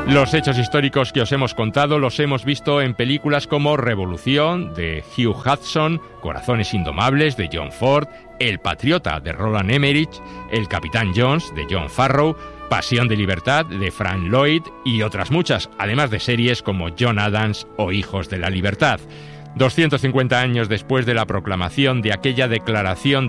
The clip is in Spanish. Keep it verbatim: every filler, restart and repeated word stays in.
Los hechos históricos que os hemos contado los hemos visto en películas como Revolución, de Hugh Hudson, Corazones Indomables, de John Ford, El Patriota, de Roland Emmerich, El Capitán Jones, de John Farrow, Pasión de Libertad, de Frank Lloyd y otras muchas, además de series como John Adams o Hijos de la Libertad. doscientos cincuenta años después de la proclamación de aquella declaración